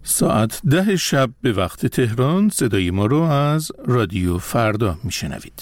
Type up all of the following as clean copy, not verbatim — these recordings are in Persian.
ساعت 10 شب به وقت تهران صدای ما رو از رادیو فردا میشنوید.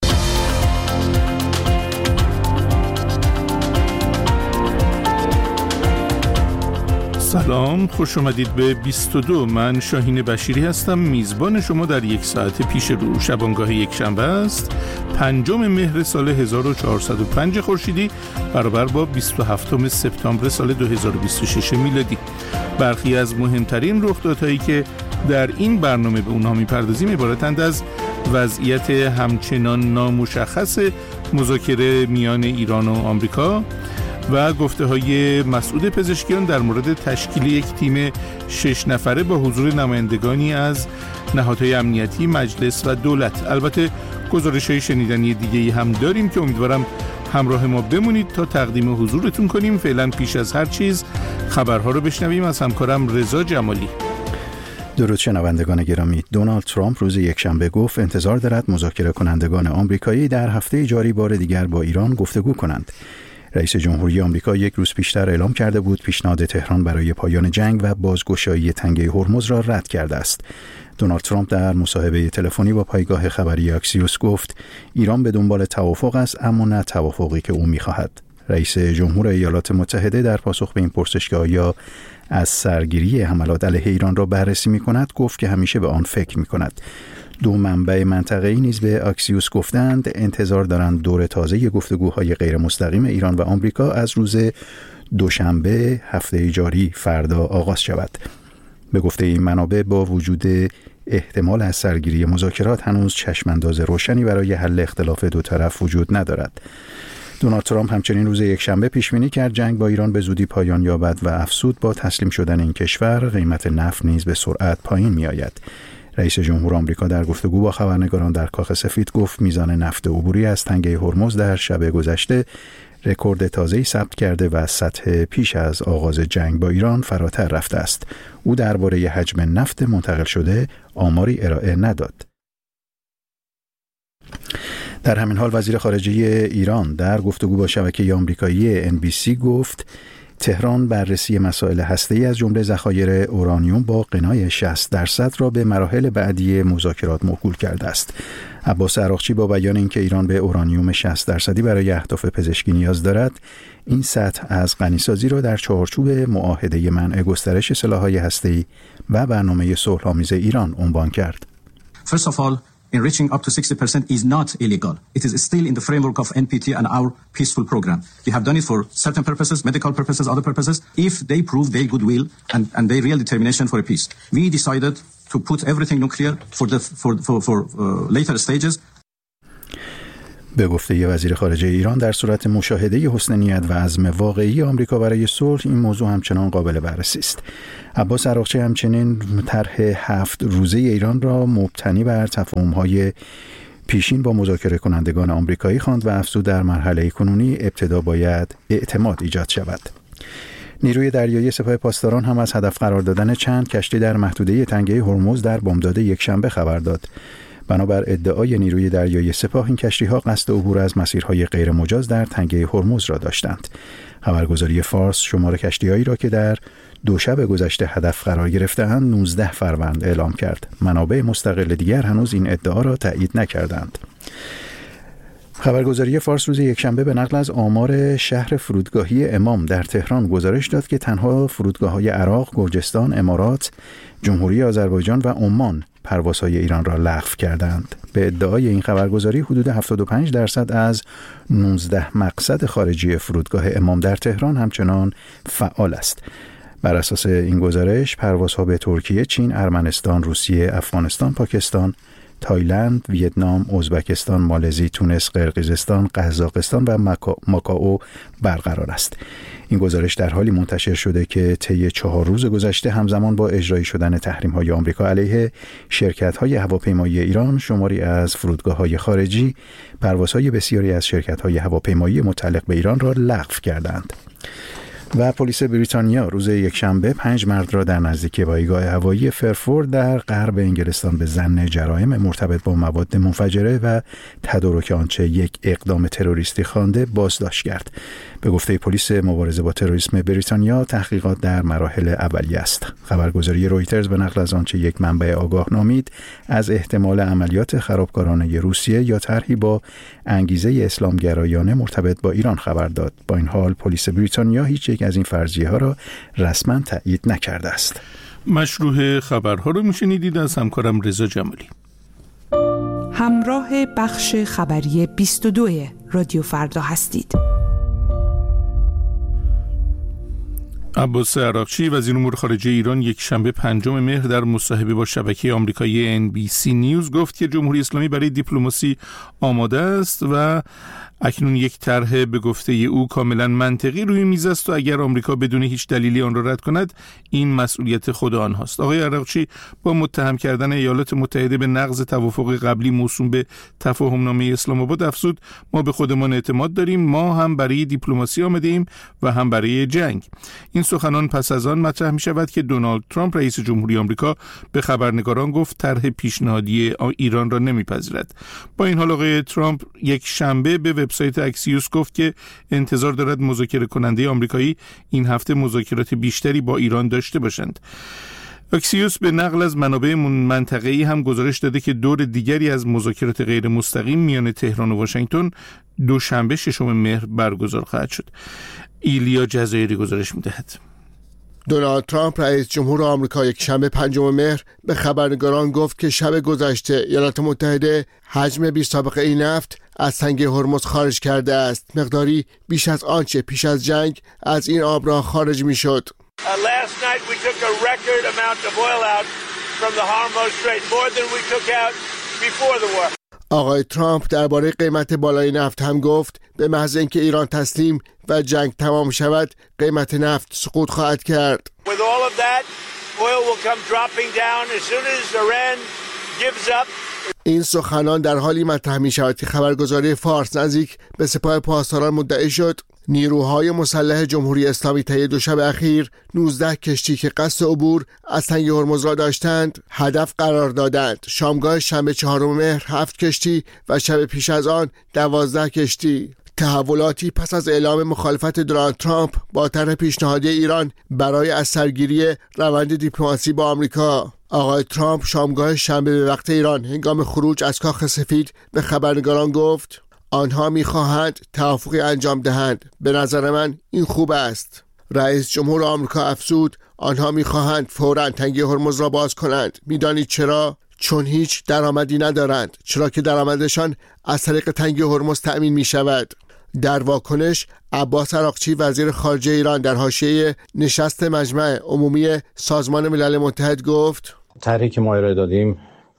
سلام، خوش اومدید به 22. من شاهین بشیری هستم، میزبان شما در یک ساعت پیش رو. شبانگاه یک شنبه است، 5 مهر سال 1405 خورشیدی برابر با 27 سپتامبر سال 2026 میلادی. برخی از مهمترین رخدادهایی که در این برنامه به اونها میپردازیم عبارتند از وضعیت همچنان نامشخص مذاکره میان ایران و آمریکا و گفته های مسعود پزشکیان در مورد تشکیل یک تیم 6 نفره با حضور نمایندگانی از نهادهای امنیتی، مجلس و دولت. البته گزارش های شنیدنی دیگه‌ای هم داریم که امیدوارم همراه ما بمونید تا تقدیم حضورتون کنیم. فعلا پیش از هر چیز خبرها رو بشنویم از همکارم رضا جمالی. درود شنوندگان گرامی. دونالد ترامپ روز یکشنبه گفت انتظار دارد مذاکره کنندگان آمریکایی در هفته جاری بار دیگر با ایران گفتگو کنند. رئیس جمهوری آمریکا یک روز پیشتر اعلام کرده بود پیشنهاد تهران برای پایان جنگ و بازگشایی تنگه هرمز را رد کرده است. دونالد ترامپ در مصاحبه تلفنی با پایگاه خبری اکسیوس گفت ایران به دنبال توافق است، اما نه توافقی که او می‌خواهد. رئیس جمهور ایالات متحده در پاسخ به این پرسش که آیا از سرگیری حملات علیه ایران را بررسی می‌کند گفت که همیشه به آن فکر می‌کند. دو منبع منطقه‌ای نیز به اکسیوس گفتند انتظار دارند دور تازه گفتگوهای غیر مستقیم ایران و آمریکا از روز دوشنبه هفته جاری فردا آغاز شود. به گفته این منابع با وجود احتمال از سرگیری مذاکرات هنوز چشمانداز روشنی برای حل اختلاف دو طرف وجود ندارد. دونالد ترامپ همچنین روز یکشنبه پیش‌بینی کرد جنگ با ایران به زودی پایان یابد و افزود با تسلیم شدن این کشور قیمت نفت نیز به سرعت پایین می‌آید. رئیس جمهور آمریکا در گفتگو با خبرنگاران در کاخ سفید گفت میزان نفت عبوری از تنگه هرمز در شب گذشته رکورد تازه‌ای ثبت کرده و سطح پیش از آغاز جنگ با ایران فراتر رفته است. او درباره حجم نفت منتقل شده آماری ارائه نداد. در همین حال وزیر خارجه ایران در گفتگو با شبکه آمریکایی NBC گفت تهران بررسی مسائل هسته‌ای از جمله ذخایر اورانیوم با غنای 60% را به مراحل بعدی مذاکرات موکول کرده است. عباس عراقچی با بیان اینکه ایران به اورانیوم 60% برای اهداف پزشکی نیاز دارد، این سطح از غنیسازی را در چارچوب معاهده منع گسترش سلاح‌های هسته‌ای و برنامه صلح‌آمیز ایران عنوان کرد. First of all, enriching up to 60% is not illegal. It is still in the framework of NPT and our peaceful program. We have done it for certain purposes, medical purposes, other purposes, if they prove their goodwill and their real determination for a peace. We decided to put everything nuclear for later stages. به گفته وزیر خارجه ایران در صورت مشاهده حسن نیت و عزم واقعی آمریکا برای صلح این موضوع همچنان قابل بررسی است. عباس عراقچی همچنین طرح 7 روزه ایران را مبتنی بر تفاهم‌های پیشین با مذاکره کنندگان آمریکایی خواند و افزود در مرحله کنونی ابتدا باید اعتماد ایجاد شود. نیروی دریایی سپاه پاسداران هم از هدف قرار دادن چند کشتی در محدوده تنگه هرمز در بامداد یکشنبه خبر داد. بنابر ادعای نیروی دریایی سپاه این کشتی‌ها قصد عبور از مسیرهای غیر مجاز در تنگه هرمز را داشتند. خبرگزاری فارس شمار کشتی‌هایی را که در دو شب گذشته هدف قرار گرفته‌اند 19 فروند اعلام کرد. منابع مستقل دیگر هنوز این ادعا را تایید نکردند. خبرگزاری فارس روز یکشنبه به نقل از آمار شهر فرودگاهی امام در تهران گزارش داد که تنها فرودگاه‌های عراق، گرجستان، امارات، جمهوری آذربایجان و عمان پروازهای ایران را لغو کردند. به ادعای این خبرگزاری حدود 75% از 19 مقصد خارجی فرودگاه امام در تهران همچنان فعال است. بر اساس این گزارش پروازها به ترکیه، چین، ارمنستان، روسیه، افغانستان، پاکستان، تایلند، ویتنام، ازبکستان، مالزی، تونس، قرقیزستان، قزاقستان و ماکائو برقرار است. این گزارش در حالی منتشر شده که طی 4 روز گذشته همزمان با اجرایی شدن تحریم‌های آمریکا علیه شرکت‌های هواپیمایی ایران، شماری از فرودگاه‌های خارجی پروازهای بسیاری از شرکت‌های هواپیمایی متعلق به ایران را لغو کردند. و پلیس بریتانیا روز یکشنبه 5 مرد را در نزدیکی پایگاه هوایی فرفورد در غرب انگلستان به ظن جرایم مرتبط با مواد منفجره و تدارک آنچه یک اقدام تروریستی خوانده بازداشت کرد. به گفته پلیس مبارزه با تروریسم بریتانیا تحقیقات در مراحل اولیه است. خبرگزاری رویترز به نقل از آنچه یک منبع آگاه نامید از احتمال عملیات خرابکارانه روسیه یا طرحی با انگیزه اسلامگرایانه مرتبط با ایران خبر داد. با این حال پلیس بریتانیا هیچ یک از این فرضیه ها را رسما تایید نکرده است. مشروع خبرها رو میشنیدید از همکارم رضا جمالی. همراه بخش خبری 22 رادیو فردا هستید. عباس عراقچی وزیر امور خارجه ایران یک شنبه 5 مهر در مصاحبه با شبکه آمریکایی NBC نیوز گفت که جمهوری اسلامی برای دیپلماسی آماده است و اکنون یک طرح به گفته او کاملا منطقی روی میز است و اگر آمریکا بدون هیچ دلیلی آن را رد کند این مسئولیت خود آنهاست. آقای عراقچی با متهم کردن ایالات متحده به نقض توافق قبلی موسوم به تفاهمنامه اسلام آباد افزود ما به خودمان اعتماد داریم، ما هم برای دیپلماسی آمده ایم و هم برای جنگ. این سخنان پس از آن مطرح می شود که دونالد ترامپ رئیس جمهوری آمریکا به خبرنگاران گفت طرح پیشنهادی ایران را نمیپذیرد. با این حال آقای ترامپ یک شنبه به وبسایت اکسیوس گفت که انتظار دارد مذاکره کننده آمریکایی این هفته مذاکرات بیشتری با ایران داشته باشند. اکسیوس به نقل از منابع منطقه‌ای هم گزارش داده که دور دیگری از مذاکرات غیر مستقیم میان تهران و واشنگتن دوشنبه 6 مهر برگزار خواهد شد. ایلیا جزایری گزارش می‌دهد. دونالد ترامپ رئیس جمهور آمریکا یک شنبه 5 مهر به خبرنگاران گفت که شب گذشته ایالات متحده حجم بی سابقه ای نفت از تنگه هرمز خارج کرده است، مقداری بیش از آنچه پیش از جنگ از این آبراه خارج می‌شد. Last night we took a record amount of oil out from the Hormuz Strait, more than we took out before the war. آقای ترامپ درباره قیمت بالای نفت هم گفت به محض اینکه ایران تسلیم و جنگ تمام شود قیمت نفت سقوط خواهد کرد. With all of that, oil will come dropping down as soon as Iran gives up. این سخنان در حالی مطرح می شود که خبرگزاری فارس نزدیک به سپاه پاسداران مدعی شد نیروهای مسلح جمهوری اسلامی طی 2 شب اخیر 19 کشتی که قصد عبور از تنگه هرمز را داشتند هدف قرار دادند. شامگاه شنبه 4 مهر 7 کشتی و شب پیش از آن 12 کشتی. تحولاتی پس از اعلام مخالفت دونالد ترامپ با طرح پیشنهادی ایران برای از سرگیری روند دیپلماسی با آمریکا. آقای ترامپ شامگاه شنبه به وقت ایران هنگام خروج از کاخ سفید به خبرنگاران گفت آنها می‌خواهند توافقی انجام دهند. به نظر من این خوب است. رئیس جمهور آمریکا افزود آنها می‌خواهند فوراً تنگه هرمز را باز کنند. می‌دانید چرا؟ چون هیچ درآمدی ندارند، چرا که درآمدشان از طریق تنگه هرمز تأمین می‌شود. در واکنش عباس عراقچی وزیر خارجه ایران در حاشیه نشست مجمع عمومی سازمان ملل متحد گفت طرحی که ما ارائه دادیم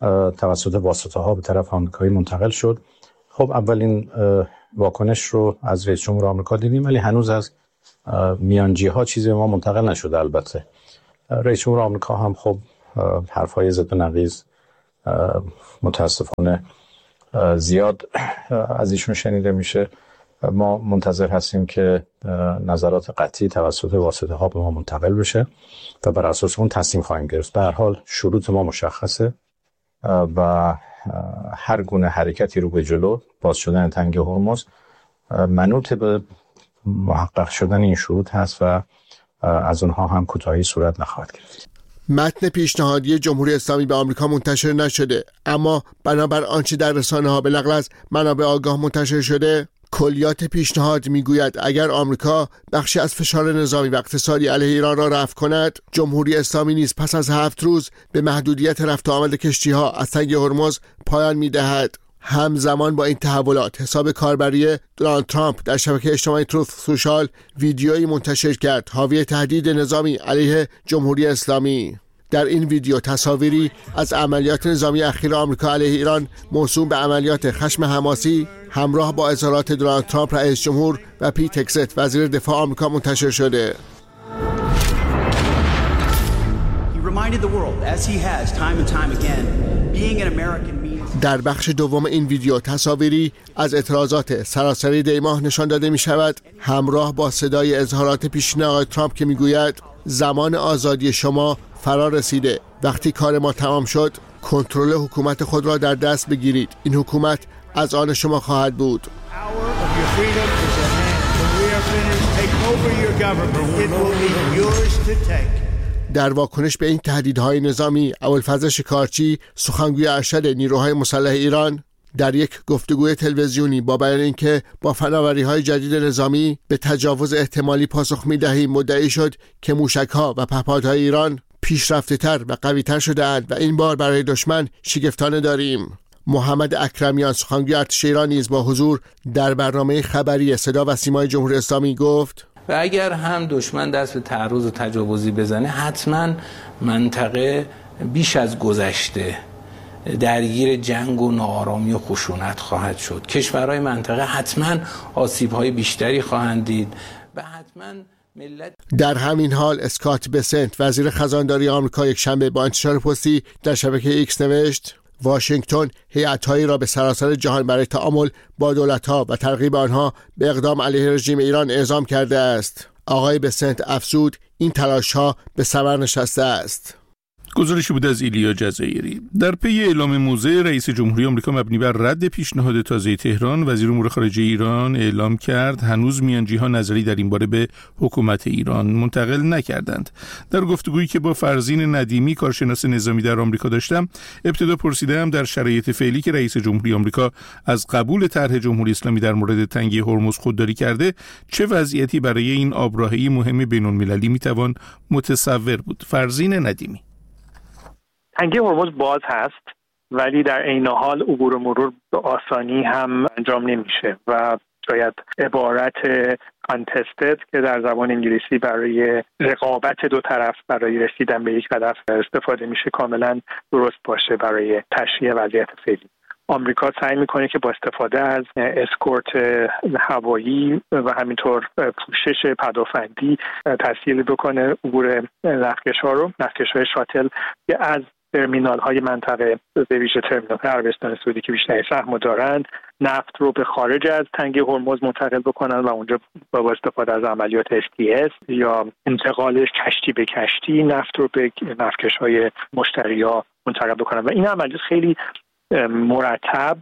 توسط واسطه‌ها به طرف آمریکایی منتقل شد. خب اولین واکنش رو از رئیس جمهور آمریکا دیدیم ولی هنوز از میانجی‌ها چیزی به ما منتقل نشده. البته رئیس جمهور آمریکا هم خب حرف‌های ضد و نقیض متاسفانه زیاد از ایشون شنیده میشه. ما منتظر هستیم که نظرات قطعی توسط واسطه‌ها به ما منتقل بشه و بر اساس اون تصمیم خواهیم گرفت. به هر حال شروط ما مشخصه و هر گونه حرکتی رو به جلو باز شدن تنگه هرمز منوط به محقق شدن این شروط هست و از اونها هم کوتاهی صورت نخواهد گرفت. متن پیشنهادی جمهوری اسلامی به آمریکا منتشر نشده، اما بنابر آنچه در رسانه‌ها به نقل از منابع آگاه منتشر شده کلیات پیشنهاد میگوید اگر آمریکا بخشی از فشار نظامی و اقتصادی علیه ایران را رفع کند، جمهوری اسلامی نیز پس از 7 روز به محدودیت رفت و آمد کشتی‌ها از تنگه هرمز پایان می‌دهد. همزمان با این تحولات حساب کاربری دونالد ترامپ در شبکه اجتماعی تروث سوشال ویدیویی منتشر کرد حاوی تهدید نظامی علیه جمهوری اسلامی. در این ویدیو تصاویری از عملیات نظامی اخیر آمریکا علیه ایران موسوم به عملیات خشم حماسی همراه با اظهارات دونالد ترامپ رئیس جمهور و پیت هگست وزیر دفاع آمریکا منتشر شده. He reminded the world as he has time and time again being an American means در بخش دوم این ویدیو تصاویری از اعتراضات سراسری دیماه نشان داده می شود، همراه با صدای اظهارات پیشین آقای ترامپ که می گوید زمان آزادی شما فرا رسیده. وقتی کار ما تمام شد کنترل حکومت خود را در دست بگیرید. این حکومت از آن شما خواهد بود. در واکنش به این تهدیدهای نظامی، ابوالفضل شکارچی سخنگوی ارشد نیروهای مسلح ایران در یک گفتگوی تلویزیونی با بیان اینکه با فناوری‌های جدید نظامی به تجاوز احتمالی پاسخ می‌دهیم مدعی شد که موشک‌ها و پهپادهای ایران پیشرفته‌تر و قوی‌تر شده‌اند و این بار برای دشمن شگفتانه داریم. محمد اکرمیان سخنگوی ارتش ایران نیز با حضور در برنامه خبری صدا و سیمای جمهوری اسلامی گفت و اگر هم دشمن دست به تعرض و تجاوزی بزنه حتما منطقه بیش از گذشته درگیر جنگ و ناآرامی و خشونت خواهد شد. کشورهای منطقه حتما آسیب‌های بیشتری خواهند دید و حتما ملت. در همین حال اسکات بسنت وزیر خزانداری آمریکا یکشنبه با انتشار پستی در شبکه ایکس نوشت واشنگتن هیئت‌هایی را به سراسر جهان برای تعامل با دولت‌ها و ترغیب آنها به اقدام علیه رژیم ایران اعزام کرده است. آقای بسنت افزود این تلاش‌ها به ثمر نشسته است. گزارشی بود از ایلیا جزایری. در پی اعلام موضع رئیس جمهوری آمریکا مبنی بر رد پیشنهاد تازه تهران، وزیر امور خارجه ایران اعلام کرد هنوز میانجی‌ها نظری در این باره به حکومت ایران منتقل نکردند. در گفتگویی که با فرزین ندیمی کارشناس نظامی در آمریکا داشتم، ابتدا پرسیدم در شرایط فعلی که رئیس جمهوری آمریکا از قبول طرح جمهوری اسلامی در مورد تنگی هرمز خودداری کرده، چه وضعیتی برای این آبراهه‌ای مهم بین‌المللی میتوان متصور بود. فرزین ندیمی: تنگی هرمز باز هست ولی در عین حال عبور و مرور به آسانی هم انجام نمیشه و شاید عبارت contested که در زبان انگلیسی برای رقابت دو طرف برای رسیدن به یک هدف استفاده میشه کاملا درست باشه برای تشریح وضعیت فعلی. آمریکا سعی میکنه که با استفاده از اسکورت هوایی و همینطور پوشش پدافندی تسهیل بکنه عبور نفتکش‌های شاتل که از ترمینال های منطقه به ویژه ترمینال عربستان سعودی که بیشتر سهم دارند نفت رو به خارج از تنگه هرمز منتقل بکنن و اونجا با استفاده از عملیات STS یا انتقالش کشتی به کشتی نفت رو به نفتکش‌های مشتری‌ها منتقل بکنن و این عملیات خیلی مرتب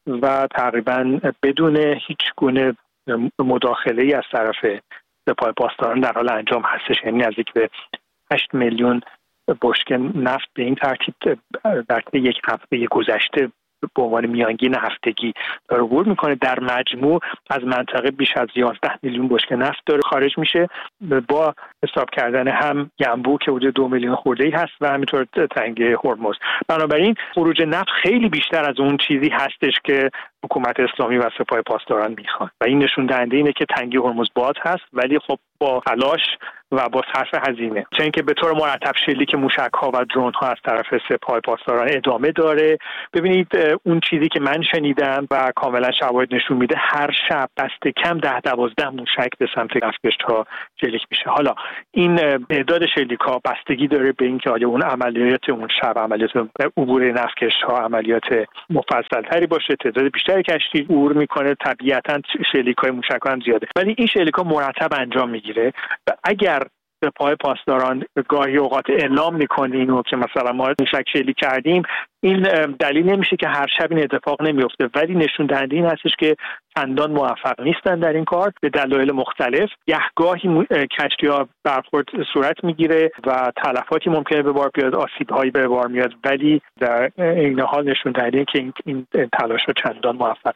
و تقریبا بدون هیچ گونه مداخله‌ای از طرف سپاه پاسداران در حال انجام هستش. یعنی نزدیک به 8 میلیون بشکه نفت به این ترتیب در یک هفته گذشته به عنوان میانگین هفتگی داره عبور میکنه. در مجموع از منطقه بیش از 11 میلیون بشکه نفت داره خارج میشه با حساب کردن هم گنبو که حدود 2 میلیون خورده‌ای هست و همینطور تنگه هرمز. بنابراین خروج نفت خیلی بیشتر از اون چیزی هستش که حکومت اسلامی و سپاه پاسداران میخوان و این نشون دهنده اینه که تنگه هرمز باز هست ولی خب با تلاش و با صرف هزینه، چون اینکه به طور مرتب شلیک موشک‌ها و درون‌ها از طرف سپاه پاسداران ادامه داره. ببینید اون چیزی که من شنیدم و کاملا شواهد نشون میده هر شب دست کم 10-12 موشک به سمت نفتکش‌ها شلیک میشه. حالا این تعداد شلیک‌ها بستگی داره به اینکه آیا اون عملیات اون شب عملیات عبور نفتکش‌ها عملیات مفصل‌تری باشه، تعداد بیشتری کشتی عبور میکنه، طبیعتاً شلیک‌های موشک‌ها هم زیاده ولی این شلیک‌ها مرتب انجام میگیره و اگر سپاه پاسداران گاهی اوقات اعلام میکنه اینو که مثلا ما موشک شلیک کردیم، این دلیل نمیشه که هر شب این اتفاق نمیفته ولی نشون دهنده این هستش که چندان موفق نیستن در این کار به دلایل مختلف. گاهی کشتی‌ها برخورد صورت میگیره و تلفاتی ممکنه به بار بیاد، آسیب‌هایی به بار میاد ولی در این حال نشون دهنده که این تلاش‌ها چندان موفق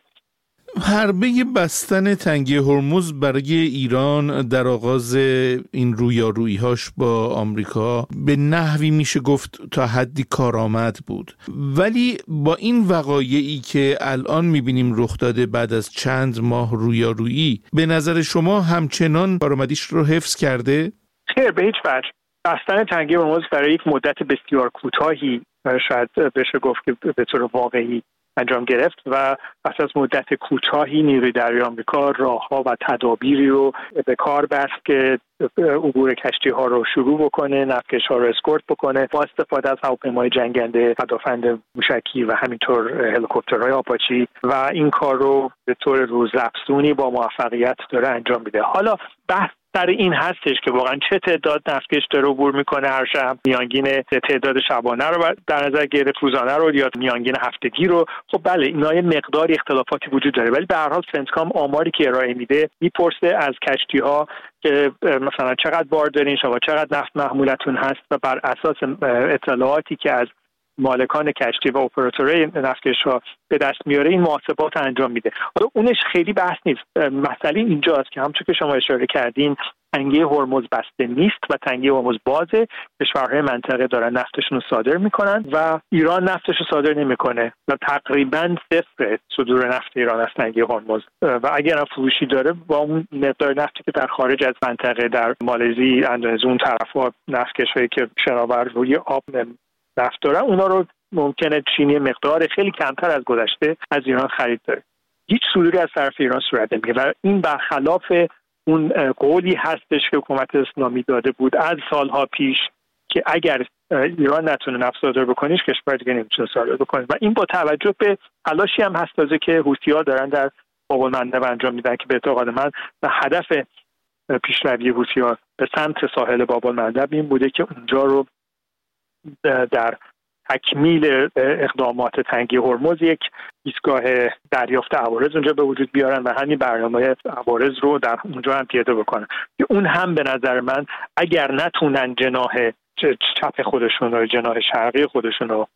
حربه بستن تنگه هرمز برای ایران در آغاز این رویارویی‌هاش با آمریکا به نحوی میشه گفت تا حدی کارآمد بود، ولی با این وقایعی که الان میبینیم رخ داده بعد از چند ماه رویارویی، به نظر شما همچنان کارآمدیش رو حفظ کرده؟ خیر، به هیچ وجه. بستن تنگه هرمز برای یک مدت بسیار کوتاهی شاید بشه گفت که به طور واقعی انجام گرفت و پس از مدت کوتاهی نیروی دریایی آمریکا راهها و تدابیری رو به کار بست که عبور کشتی‌ها رو شروع بکنه، نفتکش‌ها رو اسکورت بکنه با استفاده از هواپیمای جنگنده پدافند موشکی و همینطور هلیکوپترهای آپاچی و این کار رو به طور روزافزونی با موفقیت داره انجام میده. حالا بحث در این هستش که واقعا چه تعداد نفتکش داره عبور میکنه هر شب، میانگین تعداد شبانه رو در نظر گرفت، روزانه رو یا میانگین هفتگی رو. خب بله اینا یه مقداری اختلافاتی وجود داره، ولی به هر حال سنتکام آماری که ارائه میده میپرسه از کشتی‌ها که مثلا چقدر بار دارین شما، چقدر نفت محمولتون هست و بر اساس اطلاعاتی که از مالکان کشتی و اپراتورهای نفتکش‌ها به دست میاره این محاسبات انجام میده. حالا اونش خیلی بحث نیست. مسئله اینجاست که همونطور که شما اشاره کردین تنگه هرمز بسته نیست و تنگه هرمز بازه. کشورهای منطقه دارن نفتشون رو صادر میکنن و ایران نفتش رو صادر نمیکنه و تقریبا صفر صدور نفت ایران از تنگه هرمز و اگر هم فروشی داره با اون مقدار نفتی که در خارج از منطقه در مالزی، اندونزی اون طرفا نفتکشایی که شناور روی آب نفت دارن اونا رو ممکنه چینی مقدار خیلی کمتر از گذشته از ایران خرید داره. هیچ صدوری از طرف ایران صورت نمیگیره و این برخلاف اون قولی هستش که حکومت اسلامی داده بود از سالها پیش که اگر ایران نتونه نفت صادر بکنه کشور دیگه نمیتونه صادر بکنه و این با توجه به تلاشی هم هست تازه که حوثی‌ها دارن در باب‌المندب انجام میدن که به اعتقاد من هدف پیشروی حوثی‌ها به سمت ساحل باب‌المندب این بوده که اونجا رو در تکمیل اقدامات تنگی هرمز یک ایستگاه دریافت عوارض اونجا به وجود بیارن و همین برنامه عوارض رو در اونجا هم پیاده بکنن. اون هم به نظر من اگر نتونن جناح چپ خودشون رو، جناح شرقی خودشون رو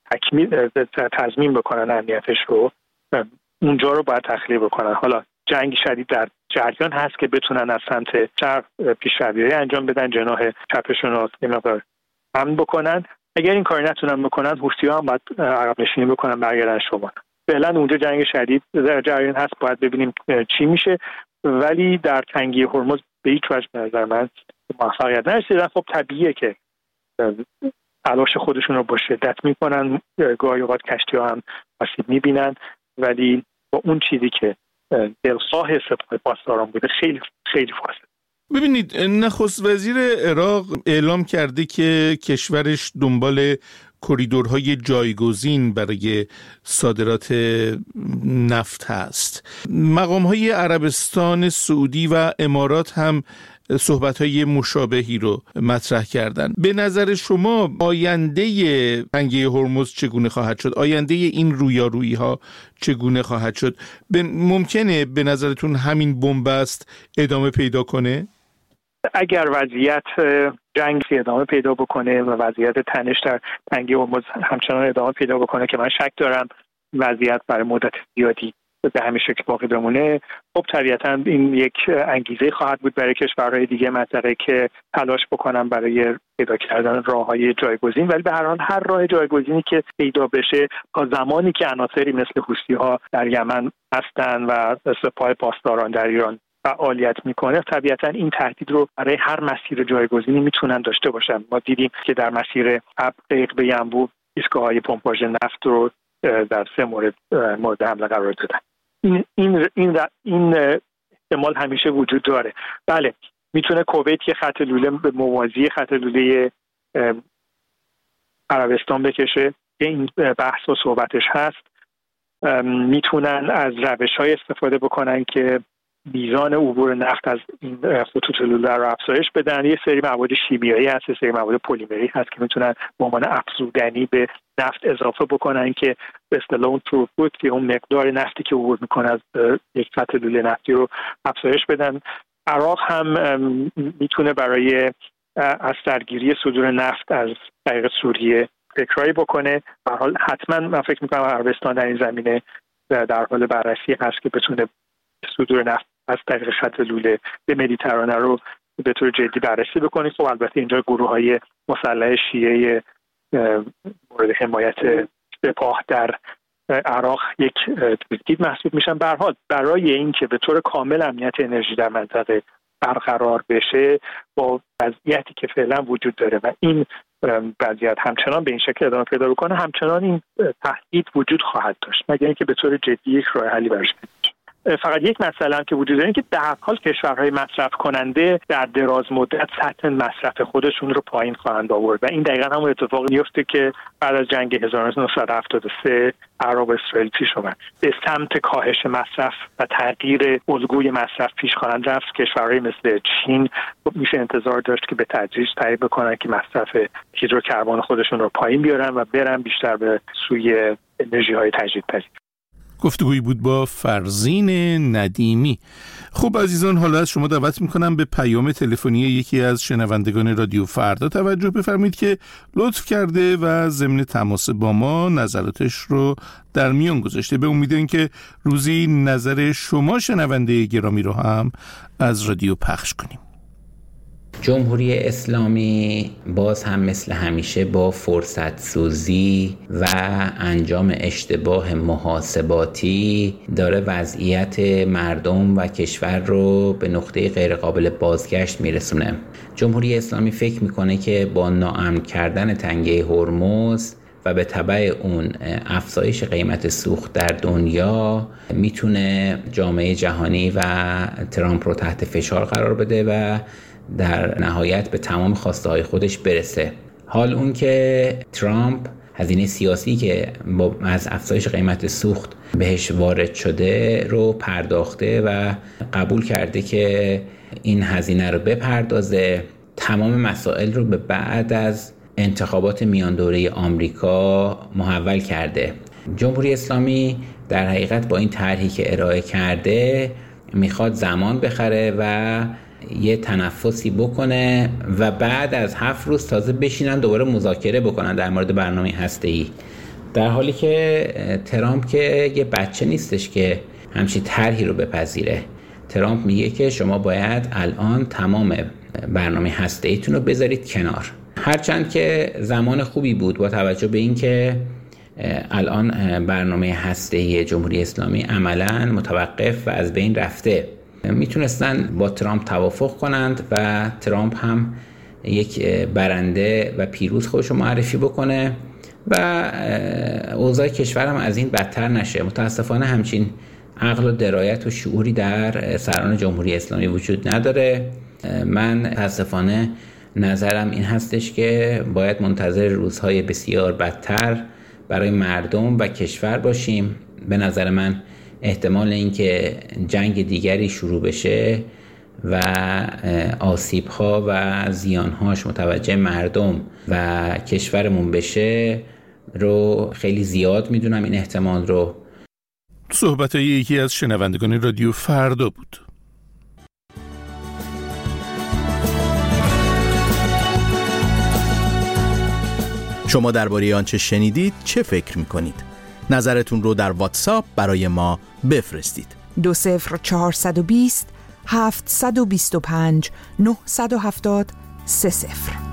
تضمین بکنن امنیتش رو، اونجا رو باید تخلیه بکنن. حالا جنگ شدید در جریان هست که بتونن از سمت شرق پیشروی‌های انجام بدن، جناح چپشون رو امن بکنن. اگر این کار نتونن بکنن حوثی‌ها هم باید عقب نشینی بکنن برگردن شمال. فعلا اونجا جنگ شدید در جریان هست، باید ببینیم چی میشه، ولی در تنگی هرمز به هیچ وجه به نظر من موفقیت نرسیدن. خب طبیعیه که تلاش خودشون رو با شدت میکنن، گاهی اوقات کشتی‌ها هم آسیب میبینن، ولی با اون چیزی که دلخواه سپاه پاسداران بوده خیلی خیلی فاصله. ببینید نخست وزیر عراق اعلام کرده که کشورش دنبال کریدورهای جایگزین برای صادرات نفت هست. مقام‌های عربستان سعودی و امارات هم صحبت‌های مشابهی رو مطرح کردن. به نظر شما آینده تنگه هرمز چگونه خواهد شد؟ آینده این رویارویی‌ها چگونه خواهد شد؟ ممکنه به نظرتون همین بنبست ادامه پیدا کنه؟ اگر وضعیت جنگ ادامه پیدا بکنه و وضعیت تنش در تنگه هرمز همچنان ادامه پیدا بکنه که من شک دارم وضعیت برای مدت زیادی به همین شکل باقی بمونه، خب طبیعتاً این یک انگیزه خواهد بود برای کشورهای دیگه منطقه که تلاش بکنن برای پیدا کردن راههای جایگزین. ولی به هر حال هر راه جایگزینی که پیدا بشه تا زمانی که عناصری مثل حوثی‌ها در یمن هستن و سپاه پاسداران در ایران فعالیت میکنه، طبیعتاً این تهدید رو برای هر مسیر جایگزینی میتونن داشته باشن. ما دیدیم که در مسیر ابق به ینبوع ایستگاه‌های پمپاژ نفت رو در 3 مورد حمله قرار دادن. این احتمال همیشه وجود داره. بله میتونه کویت یه خط لوله به موازی خط لوله عربستان بکشه که این بحث و صحبتش هست. میتونن از روش‌های استفاده بکنن که میزان عبور نفت از این خطوط لوله رو افزایش بدن. یه سری مواد شیمیایی هست، یه سری مواد پلیمری هست که میتونن به عنوان افزودنی به نفت اضافه بکنن که به اصطلاح اون تروپوت که اون مقدار نفتی که عبور میکنه از یک خط لوله نفتی رو افزایش بدن. عراق هم میتونه برای از سرگیری صدور نفت از طریق سوریه فکرایی بکنه. به هر حال حتما من فکر میکنم عربستان در این زمینه در حال بررسی هست که بتونه صدور نفت از طریق خط لوله به مدیترانه رو به طور جدی بررسی بکنید. خب البته اینجا گروه‌های مسلح شیعه مورد حمایت سپاه در عراق یک تهدید محسوب میشن. به هر حال برای اینکه به طور کامل امنیت انرژی در منطقه برقرار بشه با وضعیتی که فعلا وجود داره و این وضعیت همچنان به این شکل ادامه پیدا بکنه، همچنان این تهدید وجود خواهد داشت، مگر اینکه به طور جدی یک راه حلی براش بشه. فقط یک مسئله هم که وجود داره که در حال کشورهای مصرف کننده در دراز مدت سطح مصرف خودشون رو پایین خواهند آورد و این دقیقاً همون اتفاقی میفته که بعد از جنگ 1973 عراق و اسرائیل پیش اومد. به سمت کاهش مصرف و تغییر الگوی مصرف پیش خواهند رفت. کشورهای مثل چین میشه انتظار داشت که به تدریج سعی بکنن که مصرف هیدروکربن خودشون رو پایین بیارن و برن بیشتر به سوی انرژی‌های تجدیدپذیر. گفتگویی بود با فرزین ندیمی. خب عزیزان، حالا از شما دعوت میکنم به پیام تلفنی یکی از شنوندگان رادیو فردا توجه بفرمایید که لطف کرده و ضمن تماس با ما نظراتش رو در میان گذاشته. به امید اینکه روزی نظر شما شنونده گرامی رو هم از رادیو پخش کنیم. جمهوری اسلامی باز هم مثل همیشه با فرصت سوزی و انجام اشتباه محاسباتی داره وضعیت مردم و کشور رو به نقطه غیرقابل بازگشت میرسونه. جمهوری اسلامی فکر میکنه که با ناامن کردن تنگه هرمز و به تبع اون افزایش قیمت سوخت در دنیا میتونه جامعه جهانی و ترامپ رو تحت فشار قرار بده و در نهایت به تمام خواسته‌های خودش برسه. حال اون که ترامپ هزینه سیاسی که از افزایش قیمت سوخت بهش وارد شده رو پرداخته و قبول کرده که این هزینه رو بپردازه، تمام مسائل رو به بعد از انتخابات میان دوره آمریکا محول کرده. جمهوری اسلامی در حقیقت با این طرحی که ارائه کرده میخواد زمان بخره و یه تنفسی بکنه و بعد از 7 روز تازه بشینن دوباره مذاکره بکنن در مورد برنامه هسته‌ای، در حالی که ترامپ که یه بچه نیستش که همچین طرحی رو بپذیره. ترامپ میگه که شما باید الان تمام برنامه هسته‌ایتون رو بذارید کنار. هرچند که زمان خوبی بود با توجه به این که الان برنامه هسته‌ای جمهوری اسلامی عملاً متوقف و از بین رفته، میتونستن با ترامپ توافق کنند و ترامپ هم یک برنده و پیروز خودشو معرفی بکنه و اوضاع کشور هم از این بدتر نشه. متاسفانه همچین عقل و درایت و شعوری در سران جمهوری اسلامی وجود نداره. من متاسفانه نظرم این هستش که باید منتظر روزهای بسیار بدتر برای مردم و کشور باشیم. به نظر من احتمال اینکه جنگ دیگری شروع بشه و آسیب‌ها و زیان‌هاش متوجه مردم و کشورمون بشه رو خیلی زیاد میدونم، این احتمال رو. صحبت‌های یکی از شنوندگان رادیو فردا بود. شما درباره آنچه شنیدید چه فکر می‌کنید؟ نظرتون رو در واتساپ برای ما بفرستید. 20420 725 970 30.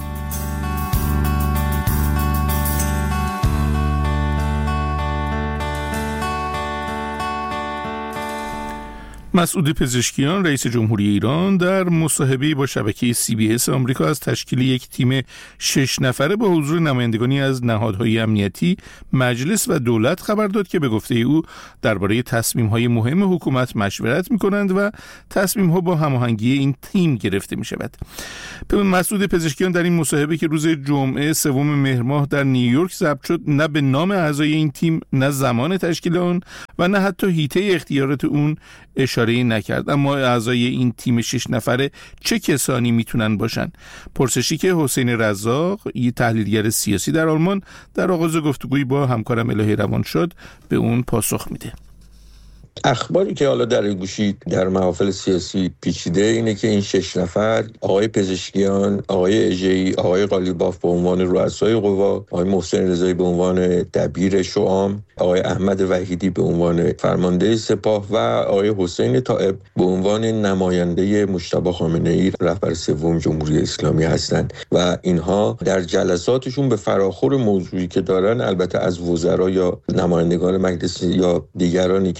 مسعود پزشکیان رئیس جمهوری ایران در مصاحبه‌ای با شبکه CBS آمریکا از تشکیل یک تیم 6 نفره با حضور نمایندگانی از نهادهای امنیتی، مجلس و دولت خبر داد که به گفته او درباره تصمیم‌های مهم حکومت مشورت می‌کنند و تصمیم‌ها با هماهنگی این تیم گرفته می‌شود. مسعود پزشکیان در این مصاحبه که روز جمعه 3 مهر ماه در نیویورک ضبط شد، نه به نام اعضای این تیم، نه زمان تشکیل آن و نه حتی حیطه اختیارات اون اشاره نکرد. اما اعضای این تیم 6 نفره چه کسانی میتونن باشن؟ پرسشی که حسین رزاق، یک تحلیلگر سیاسی در آلمان، در آغاز گفتگویی با همکارم الهی روان شد به اون پاسخ میده. اخباری که حالا در گوشی در محافل سیاسی پیچیده اینه که این 6 نفر، آقای پزشکیان، آقای اژه‌ای، آقای قالیباف به عنوان رؤسای قوا، آقای محسن رضایی به عنوان دبیر شعام، آقای احمد وحیدی به عنوان فرمانده سپاه و آقای حسین طائب به عنوان نماینده مجتبی خامنه‌ای رهبر 3 جمهوری اسلامی هستند و اینها در جلساتشون به فراخور موضوعی که دارن، البته از وزرا یا نمایندگان مجلس یا دیگرانی که مطلع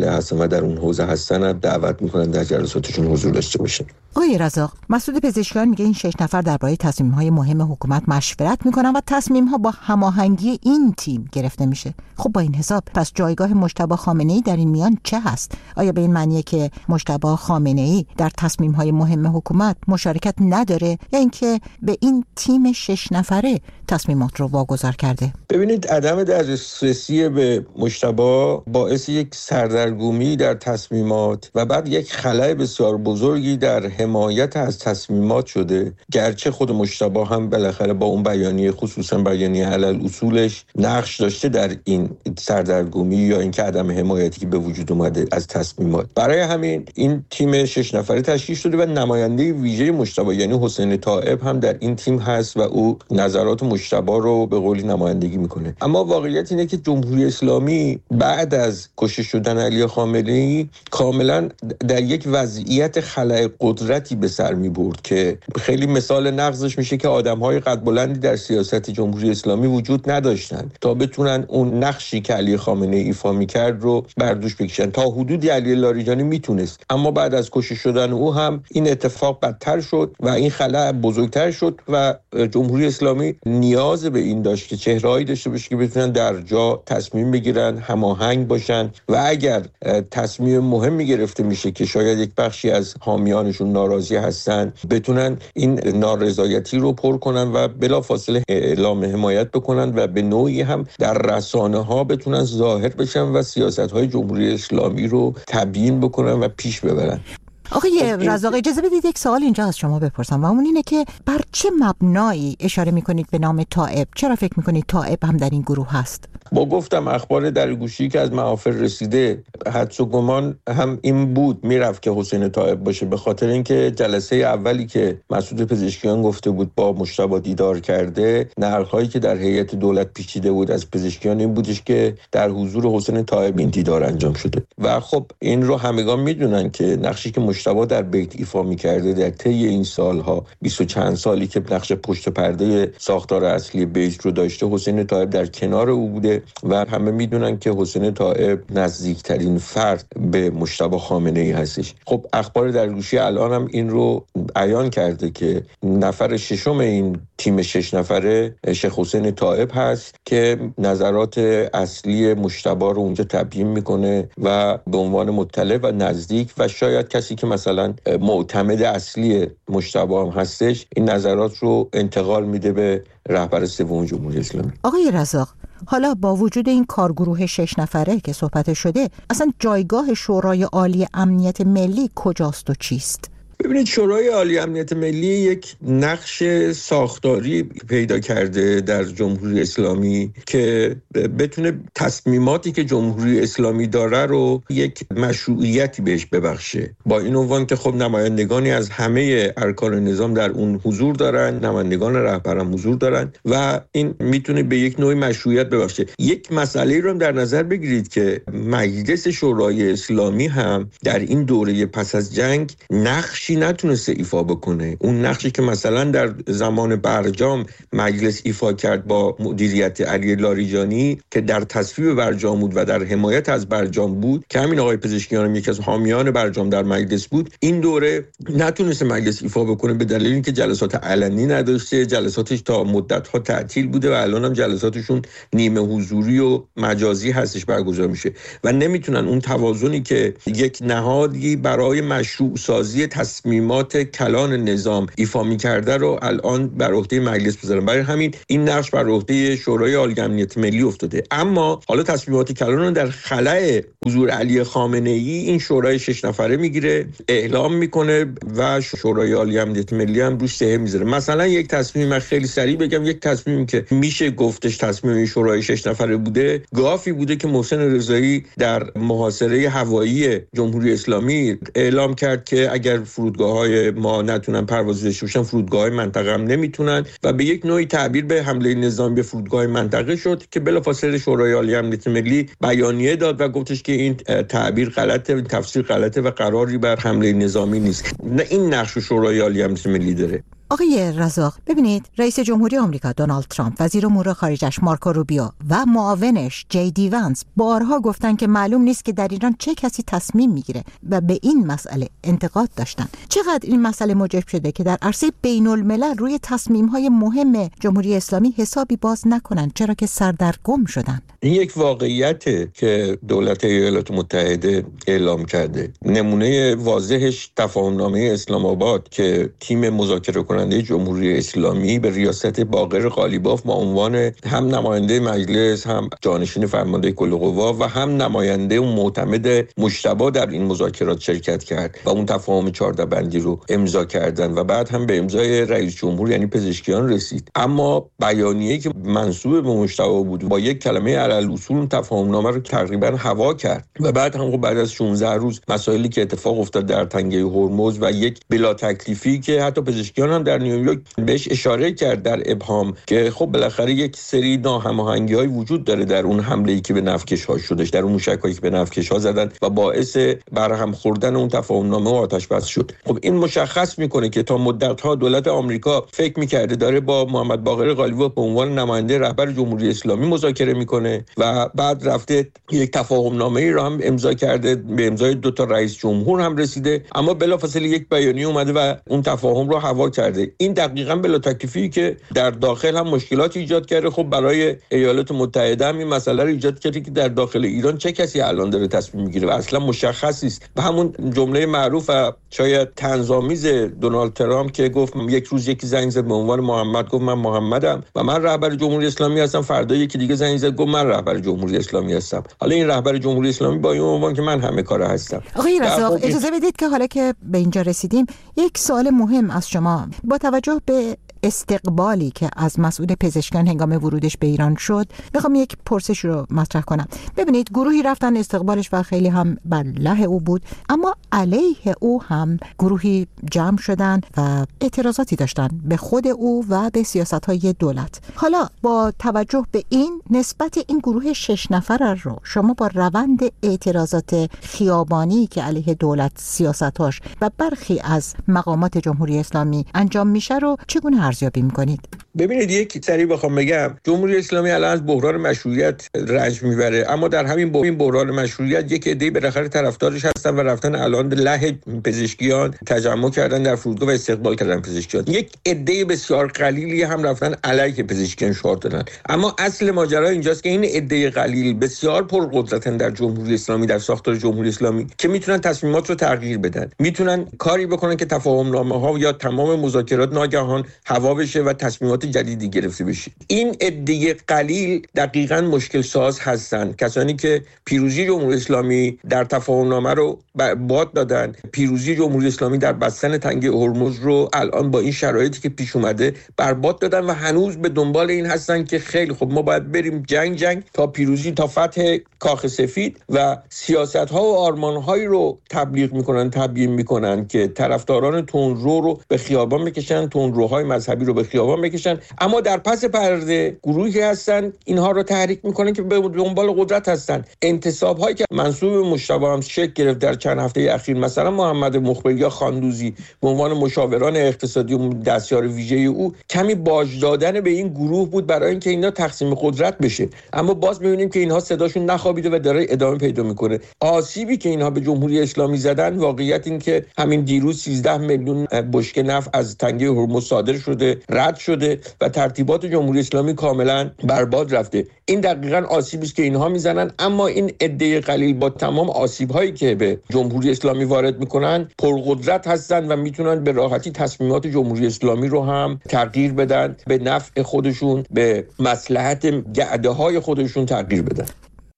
مسئله هستن و در اون حوزه هستن دعوت میکنن در جلساتشون حضور داشته باشن. آقای رزاق، مسعود پزشکیان میگه این 6 نفر درباره تصمیم‌های مهم حکومت مشورت میکنن و تصمیم‌ها با هماهنگی این تیم گرفته میشه. خب با این حساب پس جایگاه مجتبی خامنه‌ای در این میان چه هست؟ آیا به این معنیه که مجتبی خامنه‌ای در تصمیم‌های مهم حکومت مشارکت نداره یا اینکه به این تیم 6 نفره تصمیمات رو واگذار کرده؟ ببینید، عدم دسترسی به مجتبی باعث یک سردرگمی در تصمیمات و بعد یک خلأ بسیار بزرگی در حمایت از تصمیمات شده. گرچه خود مجتبی هم بالاخره با اون بیانیه، خصوصا بیانیه علل اصولش، نقش داشته در این سردرگمی یا اینکه عدم حمایتی که به وجود اومده از تصمیمات. برای همین این تیم 6 نفره تشکیل شده و نماینده ویژه مجتبی یعنی حسین طایب هم در این تیم هست و او نظرات مجتبی رو به قولی نمایندگی میکنه. اما واقعیت اینه که جمهوری اسلامی بعد از کشته شدن علی خامنه‌ای کاملا در یک وضعیت خلأ قدرتی به سر میبرد که خیلی مثال نقضش میشه که آدم‌های قد بلندی در سیاست جمهوری اسلامی وجود نداشتن تا بتونن اون نقشی که علی خامنه‌ای ایفا میکرد رو بر دوش بکشن. تا حدودی علی لاریجانی میتونست، اما بعد از کشته شدن او هم این اتفاق بدتر شد و این خلأ بزرگتر شد و جمهوری اسلامی نیاز به این داشت که چهره‌ای داشته باشه که بتونن در جا تصمیم بگیرن، هماهنگ باشن و اگر تصمیم مهمی گرفته میشه که شاید یک بخشی از حامیانشون ناراضی هستن، بتونن این نارضایتی رو پر کنن و بلافاصله اعلام حمایت بکنن و به نوعی هم در رسانه‌ها بتونن ظاهر بشن و سیاست‌های جمهوری اسلامی رو تبیین بکنن و پیش ببرن. آقای رزاق، اجازه بدید یک سوال اینجا از شما بپرسم و اون اینه که بر چه مبنایی اشاره میکنید به نام طایب؟ چرا فکر میکنید طایب هم در این گروه هست؟ با گفتم اخبار در گوشی که از محافل رسیده، حدس و گمان هم این بود میرفت که حسین طایب باشه، به خاطر اینکه جلسه اولی که مسعود پزشکیان گفته بود با مجتبی دیدار کرده، نقل‌هایی که در هیئت دولت پیچیده بود از پزشکیان این بودش که در حضور حسین طایب این دیدار انجام شده و خب این رو همگان میدونن که نقشی که مجتبی در بیت ایفا می‌کرده در طی این سالها 20 و چند سالی که نقش پشت پرده ساختار اصلی بیت رو داشته، حسین طایب در کنار او بوده و همه میدونن که حسین طایب نزدیکترین فرد به مجتبی خامنه‌ای هستش. خب اخبار در گوشی الان هم این رو عیان کرده که نفر ششم این تیم 6 نفره شیخ حسین طایب هست که نظرات اصلی مجتبی رو اونجا تبیین میکنه و به عنوان مطلع و نزدیک و شاید کسی که مثلا معتمد اصلی مجتبی هم هستش این نظرات رو انتقال میده به رهبر سوم جمهوری اسلامی. آقای رزاق، حالا با وجود این کارگروه 6 نفره که صحبت شده، اصلا جایگاه شورای عالی امنیت ملی کجاست و چیست؟ ببینید، شورای عالی امنیت ملی یک نقش ساختاری پیدا کرده در جمهوری اسلامی که بتونه تصمیماتی که جمهوری اسلامی داره رو یک مشروعیتی بهش ببخشه. با این عنوان که خب نمایندگانی از همه ارکان نظام در اون حضور دارن، نمایندگان رهبر هم حضور دارن و این میتونه به یک نوعی مشروعیت ببخشه. یک مسئله رو در نظر بگیرید که مجلس شورای اسلامی هم در این دوره پس از جنگ نقشی نتونسته ایفا بکنه. اون نقشی که مثلا در زمان برجام مجلس ایفا کرد با مدیریت علی لاریجانی که در تصویب برجام بود و در حمایت از برجام بود که همین آقای پزشکیان هم یکی از حامیان برجام در مجلس بود، این دوره نتونسته مجلس ایفا بکنه به دلیل اینکه جلسات علنی نداشته، جلساتش تا مدت‌ها تعطیل بوده و الان هم جلساتشون نیمه حضوری و مجازی هستش برگزار میشه و نمیتونن اون توازنی که یک نهادی برای مشروع سازی تصمیمات کلان نظام ایفا می‌کرده رو الان بر عهده مجلس بذارن. برای همین این نقش بر عهده شورای عالی امنیت ملی افتاده. اما حالا تصمیمات کلان رو در خلأ حضور علی خامنه‌ای این شورای 6 نفره میگیره، اعلام میکنه و شورای عالی امنیت ملی هم روش سهم میذاره. مثلا یک تصمیم خیلی سریع بگم، یک تصمیمی که میشه گفتش تصمیم شورای 6 نفره بوده، گافی بوده که محسن رضایی در محاصره هوایی جمهوری اسلامی اعلام کرد که اگر فرودگاه‌های ما نتونن پرواز داشته باشن، فرودگاه‌های منطقه هم نمیتونن و به یک نوعی تعبیر به حمله نظامی به فرودگاه منطقه شد که بلافاصله شورای عالی امنیت ملی بیانیه داد و گفتش که این تعبیر غلطه، تفسیر غلطه و قراری بر حمله نظامی نیست. نه این نقش شورای عالی امنیت ملی داره. آقای رزاق، ببینید رئیس جمهوری آمریکا دونالد ترامپ، وزیر امور خارجش مارکو روبیو و معاونش جی دی ونس بارها گفتن که معلوم نیست که در ایران چه کسی تصمیم میگیره و به این مسئله انتقاد داشتن. چقدر این مسئله موجب شده که در عرصه بین الملل روی تصمیم‌های مهم جمهوری اسلامی حسابی باز نکنن، چرا که سردرگم شدن. این یک واقعیته که دولت ایالات متحده اعلام کرده. نمونه واضحش تفاهمنامه اسلام آباد که تیم مذاکره کننده جمهوری اسلامی به ریاست باقر قالیباف با عنوان هم نماینده مجلس، هم جانشین فرمانده کل قوا و هم نماینده اون معتمد مجتبی در این مذاکرات شرکت کرد و اون تفاهم 14 بندی رو امضا کردن و بعد هم به امضای رئیس جمهور یعنی پزشکیان رسید. اما بیانیه‌ای که منسوب به مجتبی بود با یک کلمه علالوصول تفاهمنامه رو تقریبا هوا کرد و بعد هم بعد از 16 روز مسائلی که اتفاق افتاد در تنگه هرمز و یک بلا تکلیفی که حتی پزشکیان هم در نیویورک بهش اشاره کرد در ابهام که خب بالاخره یک سری ناهماهنگی‌های وجود داره در اون حمله‌ای که به نفتکش‌ها شدش، در اون موشک‌هایی که به نفتکش‌ها زدن و باعث برهم خوردن اون تفاهمنامه و آتش بس شد. خب این مشخص میکنه که تا مدت‌ها دولت آمریکا فکر می‌کرده داره با محمد باقر قالیباف به عنوان نماینده رهبر جمهوری اسلامی مذاکره میکنه و بعد رفته یک تفاهمنامه‌ای رو هم امضا کرده، به امضای 2 تا رئیس جمهور هم رسیده، اما بلافاصله یک بیانیه اومده و اون تفاهم رو هوا کرده. این دقیقاً بلا تکلیفی که در داخل هم مشکلات ایجاد کرده. خب برای ایالات متحده هم این مسئله رو ایجاد کرده که در داخل ایران چه کسی الان داره تصمیم میگیره و اصلا مشخص نیست. و همون جمله معروف و شاید طنزآمیز دونالد ترامپ که گفت یک روز یکی زنگ زد به عنوان محمد، گفت من محمدم و من رهبر جمهوری اسلامی هستم، فردا یکی دیگه زنگ زد گفت من رهبر جمهوری اسلامی هستم. حالا این رهبر جمهوری اسلامی با این عنوان که من همه کاره هستم. آقای رزاق، اجازه بدید که حالا که به اینجا رسیدیم یک سوال مهم از شما با توجه به استقبالی که از مسئول پزشکان هنگام ورودش به ایران شد میخوام یک پرسش رو مطرح کنم. ببینید گروهی رفتن استقبالش و خیلی هم بر علیه او بود، اما علیه او هم گروهی جمع شدن و اعتراضاتی داشتن به خود او و به سیاست‌های دولت. حالا با توجه به این نسبت این گروه 6 نفر رو شما با روند اعتراضات خیابانی که علیه دولت، سیاستاش و برخی از مقامات جمهوری اسلامی انجام میشه رو چگونه ارزیابی میکنید؟ ببینید یک سری بخوام بگم جمهوری اسلامی الان از بحران مشروعیت رنج میبره، اما در همین بحران مشروعیت یک عده بالاخره طرفدارش هستن و رفتن الان له پزشکیان تجمع کردن در فرودگاه و استقبال کردن پزشکیان. یک عده بسیار قلیلی هم رفتن علیه پزشکیان شعار دادن. اما اصل ماجرا اینجاست که این عده قلیل بسیار پرقدرتن در جمهوری اسلامی، در ساختار جمهوری اسلامی که میتونن تصمیمات رو تغییر بدن، میتونن کاری بکنن که تفاهمنامه‌ها یا تمام مذاکرات ناگهان هوا بشه و تصمیمات جدیدی گرفته بشه. این عده قلیل دقیقاً مشکل ساز هستن، کسانی که پیروزی جمهوری اسلامی در تفاهمنامه رو باد دادن، پیروزی جمهوری اسلامی در بستن تنگه هرمز رو الان با این شرایطی که پیش اومده برباد دادن و هنوز به دنبال این هستن که خیلی خب ما باید بریم جنگ تا پیروزی، تا فتح کاخ سفید و سیاست‌ها و آرمان‌هایی رو تبیین میکنن که طرفداران تندرو رو به خیابان بکشن، تندروهای مذهبی رو به خیابان بکشن، اما در پس پرده گروهی هستن اینها رو تحریک میکنن که به دنبال قدرت هستن. انتصاب‌هایی که منسوب به مجتبی هم شکل گرفت در چند هفته اخیر، مثلا محمد مخبری یا خاندوزی به عنوان مشاوران اقتصادی و دستیار ویژه او، کمی باج دادن به این گروه بود برای اینکه اینا تقسیم قدرت بشه، اما باز می‌بینیم که اینها صداشون نخوابیده و داره ادامه پیدا میکنه. آسیبی که اینها به جمهوری اسلامی زدن، واقعیت این که همین دیروز 13 میلیون بشکه نفت از تنگه هرمز صادر شده، رد شده و ترتیبات جمهوری اسلامی کاملا برباد رفته. این دقیقاً آسیبی است که اینها میزنن، اما این عده قلیل با تمام آسیب‌هایی که به جمهوری اسلامی وارد میکنن پرقدرت هستن و میتونن به راحتی تصمیمات جمهوری اسلامی رو هم تغییر بدن، به نفع خودشون، به مصلحت گعده‌های خودشون تغییر بدن.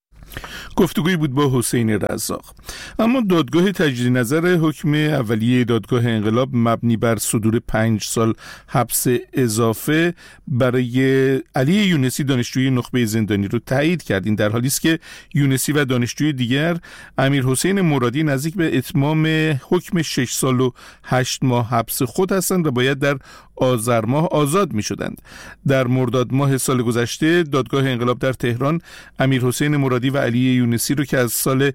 گفتگویی بود با حسین رزاق. اما دادگاه تجدید نظر حکم اولیه دادگاه انقلاب مبنی بر صدور 5 سال حبس اضافه برای علی یونسی دانشجوی نخبه زندانی رو تایید کرد. این در حالی است که یونسی و دانشجوی دیگر امیر حسین مرادی نزدیک به اتمام حکم 6 سال و 8 ماه حبس خود هستند و باید در آذر ماه آزاد می شدند. در مرداد ماه سال گذشته دادگاه انقلاب در تهران امیرحسین مرادی و علی یونسی رو که از سال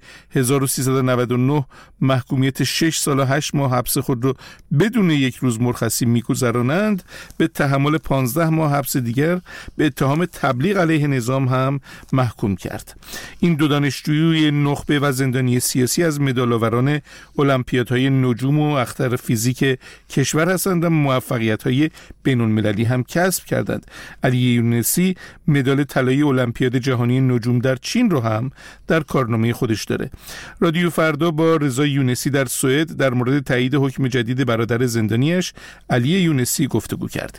1399 محکومیت 6 سال و 8 ماه حبس خود رو بدون یک روز مرخصی می‌گذرانند به تحمل 15 ماه حبس دیگر به اتهام تبلیغ علیه نظام هم محکوم کرد. این دو دانشجوی نخبه و زندانی سیاسی از مدال‌آوران المپیادهای نجوم و اختر فیزیک کشور هستند و موفقیت‌های بین‌المللی هم کسب کردند. علی یونسی مدال طلایی المپیاد جهانی نجوم در چین رو هم در کارنامه خودش داره. رادیو فردا با رضا یونسی در سوئد در مورد تایید حکم جدید برادر زندانیش علی یونسی گفتگو کرده.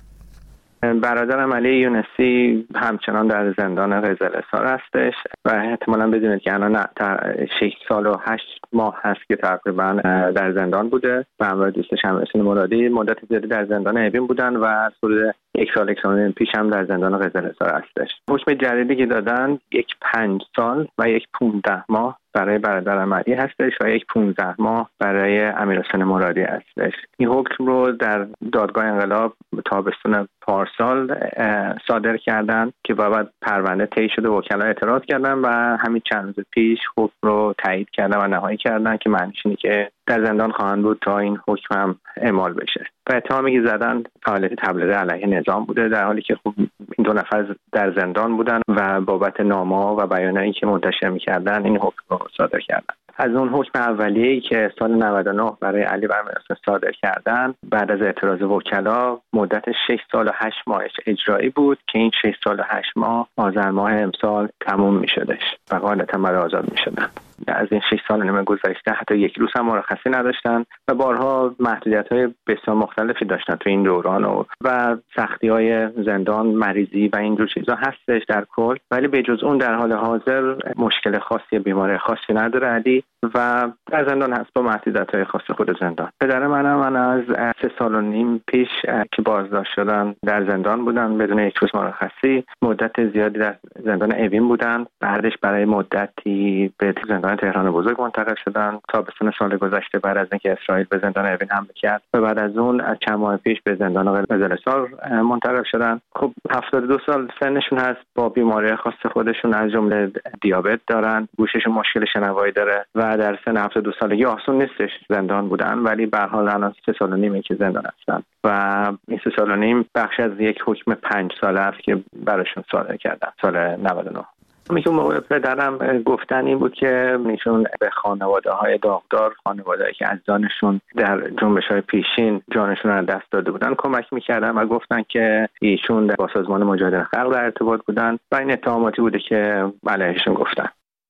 برادرم علی یونسی همچنان در زندان قزلستان هستش و احتمالاً بدونید که الان 6 سال و 8 ماه هست که تقریبا در زندان بوده و همراه دوستش امیرحسین مرادی مدت زیادی در زندان اوین بودن و حدود 1 سال پیش هم در زندان قزلستان هستش. حکم جدیدی که دادن 5 سال و 15 ماه برای برادرم علی هستش و 15 ماه برای امیرحسین مرادی هستش. این حکم رو در دادگاه انقلاب تابستون پارسال صادر کردن که بعد پرونده طی شده و وکلا اعتراض کردن و همین چند روز پیش حکم رو تایید کردن و نهایی کردن که معنیش اینه که در زندان خواهند بود تا این حکم هم اعمال بشه. و اتهامی که زدن فعالیت تبلیغ علیه نظام بوده، در حالی که خب این دو نفر در زندان بودن و بابت نامه‌ها و بیانیه‌ای که منتشر می‌کردن این حکم رو صادر کردن. از اون حکم اولیه‌ای که سال 99 برای علی و امیرحسین صادر کردن بعد از اعتراض وکلا مدت 6 سال و 8 ماهش اجرایی بود که این 6 سال و 8 ماه آذر ماه امسال تموم می‌شدش و غالباً بعد آزاد می‌شدن. از این 6 سال و نیم گذشته حتی یک روز هم مرخصی نداشتن و بارها محدودیت‌های بسیار مختلفی داشتن تو این دوران و سختی‌های زندان، مریضی و اینجور چیزا هستش در کل، ولی به جز اون در حال حاضر مشکل خاصی، بیماری خاصی نداره علی و در زندان هست با محدودیت‌های خاص خود زندان. پدر من از 3 سال و نیم پیش که بازداشت شدن در زندان بودن بدون یک روز مرخصی، مدت زیادی در زندان اوین بودن. بعدش برای مدتی به زندان تهران بزرگ منتقل شدن. تابستون سال گذشته بعد از اینکه اسرائیل به زندان اوین حمله کرد و بعد از اون از چند ماه پیش به زندان قزلستان منتقل شدن. خب 72 سال سنشون هست، با بیماری خاص خودشون از جمله دیابت دارن، گوششون مشکل شنوایی داره و در سن 72 سالگی آسون نیستش زندان بودن، ولی به هر حال الان 3 سال و نیمه که زندان هستن و این 3 سال و نیم بخش از یک حکم 5 ساله است که براشون صادر کردن سال 99. میگم موقع پدرم گفتن این بود که ایشون به خانواده‌های داغدار، خانواده‌ای که از جانشون در جنبش‌های پیشین جانشون رو دست داده بودن کمک می‌کردن و گفتن که ایشون با سازمان مجاهدین خلق در ارتباط بودن و این اتهاماتی بوده که علیهشون گفتن.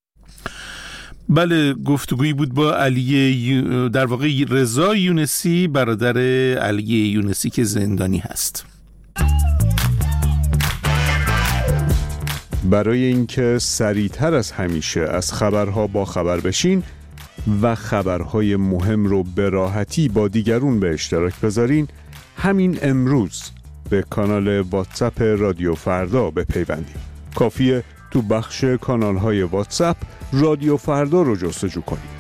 بله، گفتگویی بود با علی در واقع رضا یونسی، برادر علی یونسی که زندانی هست. برای اینکه سریعتر از همیشه از خبرها با خبر بشین و خبرهای مهم رو به راحتی با دیگرون به اشتراک بذارین، همین امروز به کانال واتساپ رادیو فردا بپیوندید. کافیه تو بخش کانالهای واتساپ رادیو فردا رو جستجو کنید.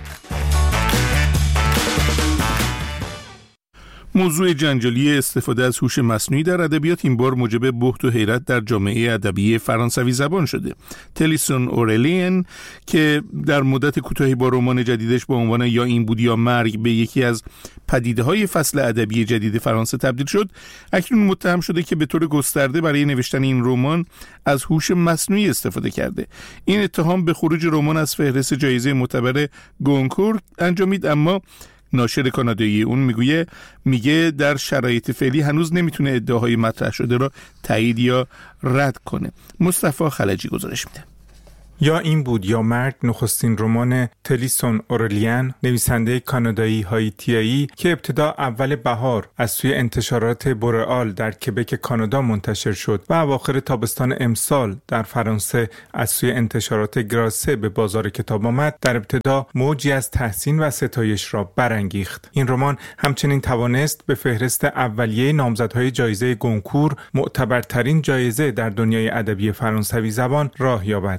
موضوع جنجالی استفاده از هوش مصنوعی در ادبیات این بار موجب بهت و حیرت در جامعه ادبی فرانسوی زبان شده. تلیسون اورلین که در مدت کوتاهی با رمان جدیدش با عنوان یا این بود یا مرگ به یکی از پدیده‌های فصل ادبی جدید فرانسه تبدیل شد، اکنون متهم شده که به طور گسترده برای نوشتن این رمان از هوش مصنوعی استفاده کرده. این اتهام به خروج رمان از فهرست جایزه معتبر گونکور انجامید، اما ناشر کانادایی اون میگه در شرایط فعلی هنوز نمیتونه ادعاهای مطرح شده را تایید یا رد کنه. مصطفی خلجی گزارش میده. یا این بود یا مرگ نخستین رمان تلیسون اورلیان، نویسنده کانادایی هایتیایی که ابتدا اول بهار از سوی انتشارات بورئال در کبک کانادا منتشر شد و اواخر تابستان امسال در فرانسه از سوی انتشارات گراسه به بازار کتاب آمد، در ابتدا موجی از تحسین و ستایش را برانگیخت. این رمان همچنین توانست به فهرست اولیه نامزدهای جایزه گونکور، معتبرترین جایزه در دنیای ادبی فرانسوی زبان، راه یابد.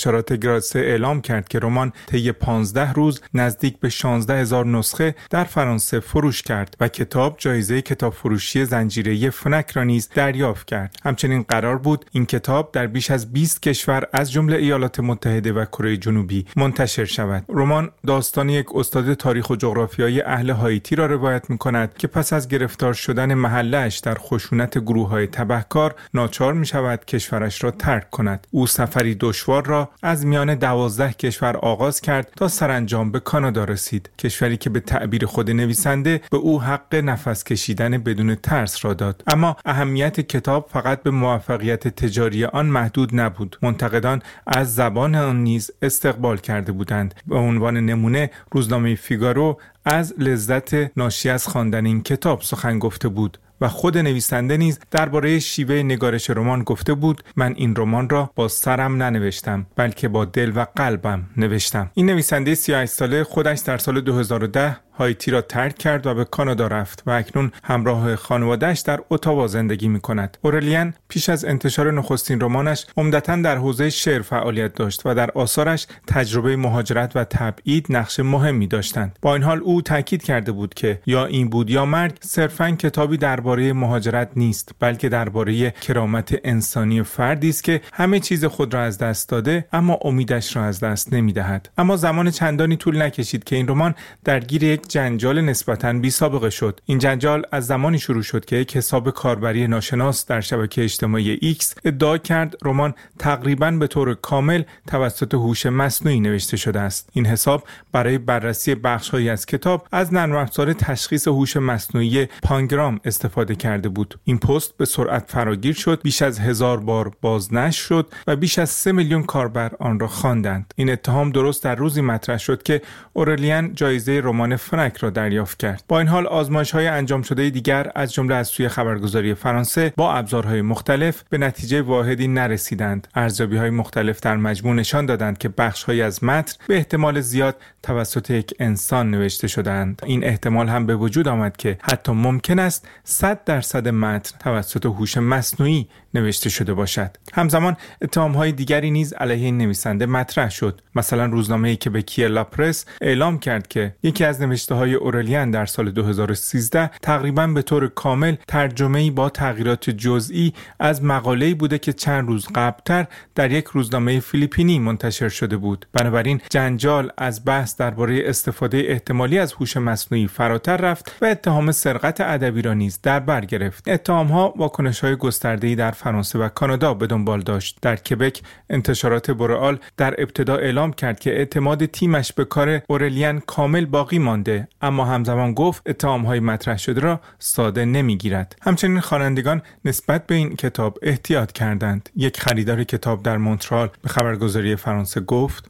انتشارات گراتسه اعلام کرد که رمان طی 15 روز نزدیک به 16,000 نسخه در فرانسه فروش کرد و کتاب جایزه کتاب فروشی زنجیره‌ای فنک را نیز دریافت کرد. همچنین قرار بود این کتاب در بیش از 20 کشور از جمله ایالات متحده و کره جنوبی منتشر شود. رمان داستان یک استاد تاریخ و جغرافیای اهل هایتی را روایت می‌کند که پس از گرفتار شدن محله‌اش در خشونت گروه‌های تبهکار ناچار می‌شود کشورش را ترک کند. او سفری دشوار را از میان 12 کشور آغاز کرد تا سرانجام به کانادا رسید، کشوری که به تعبیر خود نویسنده به او حق نفس کشیدن بدون ترس را داد. اما اهمیت کتاب فقط به موفقیت تجاری آن محدود نبود. منتقدان از زبان آن نیز استقبال کرده بودند. به عنوان نمونه روزنامه فیگارو از لذت ناشی از خواندن این کتاب سخن گفته بود و خود نویسنده نیز درباره شیوه نگارش رمان گفته بود: من این رمان را با سرم ننوشتم بلکه با دل و قلبم نوشتم. این نویسنده 38 ساله خودش در سال 2010 هایتی را ترک کرد و به کانادا رفت و اکنون همراه خانواده‌اش در اتاوا زندگی می‌کند. اورلیان پیش از انتشار نخستین رمانش عمدتاً در حوزه شعر فعالیت داشت و در آثارش تجربه مهاجرت و تبعید نقش مهمی داشتند. با این حال او تاکید کرده بود که یا این بود یا مرگ صرفاً کتابی درباره مهاجرت نیست، بلکه درباره کرامت انسانی فردی است که همه چیز خود را از دست داده اما امیدش را از دست نمی‌دهد. اما زمان چندانی طول نکشید که این رمان درگیر یک جنجال نسبتاً بی سابقه شد. این جنجال از زمانی شروع شد که یک حساب کاربری ناشناس در شبکه اجتماعی ایکس ادعا کرد رمان تقریباً به طور کامل توسط هوش مصنوعی نوشته شده است. این حساب برای بررسی بخش‌هایی از کتاب از نرم افزار تشخیص هوش مصنوعی پانگرام استفاده کرده بود. این پست به سرعت فراگیر شد، بیش از 1000 بار بازنشر شد و بیش از 3 میلیون کاربر آن را خواندند. این اتهام درست در روزی مطرح شد که اورلیان جایزه رمان فنک را دریافت کرد. با این حال آزمایش‌های انجام شده دیگر از جمله از سوی خبرگزاری فرانسه با ابزارهای مختلف به نتیجه واحدی نرسیدند. ارزیابی‌های مختلف در مجموع نشان دادند که بخش‌هایی از متن به احتمال زیاد توسط یک انسان نوشته شدند. این احتمال هم به وجود آمد که حتی ممکن است 100% متن توسط هوش مصنوعی نوشته شده باشد. همزمان اتهام‌های دیگری نیز علیه این نویسنده مطرح شد. مثلا روزنامه کبکی لا پرس اعلام کرد که یکی از نوشته‌های اورلیان در سال 2013 تقریباً به طور کامل ترجمه‌ای با تغییرات جزئی از مقاله‌ای بوده که چند روز قبل‌تر در یک روزنامه فیلیپینی منتشر شده بود. بنابراین جنجال از بحث درباره استفاده احتمالی از هوش مصنوعی فراتر رفت و اتهام سرقت ادبی را نیز در بر گرفت. اتهام‌ها واکنش‌های گسترده‌ای در فرانسه و کانادا به دنبال داشت. در کبک انتشارات بورئال در ابتدا اعلام کرد که اعتماد تیمش به کار اورلیان کامل باقی مانده، اما همزمان گفت اتهام‌های مطرح شده را ساده نمی‌گیرد. همچنین خوانندگان نسبت به این کتاب احتیاط کردند. یک خریدار کتاب در مونترال به خبرگزاری فرانسه گفت: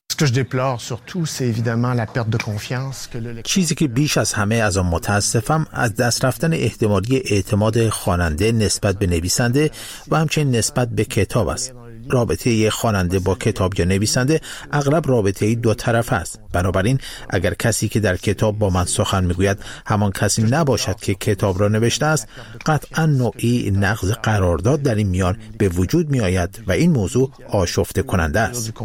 چیزی که بیش از همه از آن متاسفم از دست رفتن احتمالی اعتماد خواننده نسبت به نویسنده و همچنین نسبت به کتاب است. رابطه یک خواننده با کتاب یا نویسنده اغلب رابطه دو طرف است. بنابراین اگر کسی که در کتاب با من سخن میگوید همان کسی نباشد که کتاب را نوشته است، قطعا نوعی نقض قرارداد در این میان به وجود می آید و این موضوع آشفته کننده است.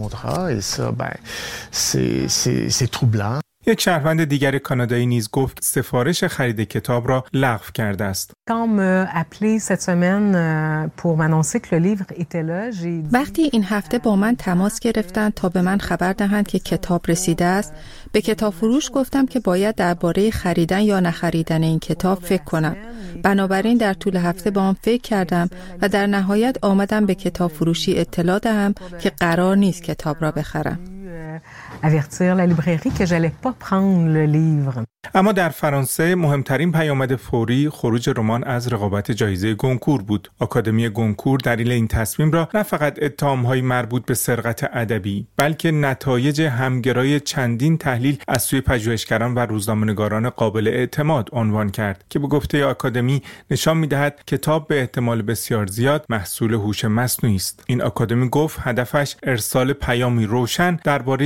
یک شهروند دیگر کانادایی نیز گفت سفارش خرید کتاب را لغو کرده است. وقتی این هفته با من تماس گرفتند تا به من خبر دهند که کتاب رسیده است، به کتاب فروش گفتم که باید درباره خریدن یا نخریدن این کتاب فکر کنم. بنابراین در طول هفته با آن فکر کردم و در نهایت آمدم به کتاب فروشی اطلاع دهم که قرار نیست کتاب را بخرم. avertir la librairie que j'allais pas prendre le livre. اما در فرانسه مهمترین پیامد فوری خروج رمان از رقابت جایزه گونکور بود. آکادمی گونکور دلیل این تصمیم را نه فقط اتهام‌های مربوط به سرقت ادبی، بلکه نتایج همگرای چندین تحلیل از سوی پژوهشگران و روزنامه‌نگاران قابل اعتماد عنوان کرد که به گفته آکادمی نشان می‌دهد کتاب به احتمال بسیار زیاد محصول هوش مصنوعی است. این آکادمی گفت هدفش ارسال پیامی روشن درباره